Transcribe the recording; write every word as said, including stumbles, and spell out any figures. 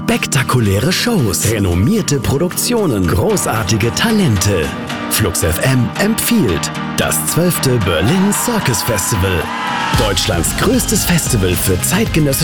Spektakuläre Shows, renommierte Produktionen, großartige Talente. Flux F M empfiehlt das zwölfte Berlin Circus Festival. Deutschlands größtes Festival für zeitgenössische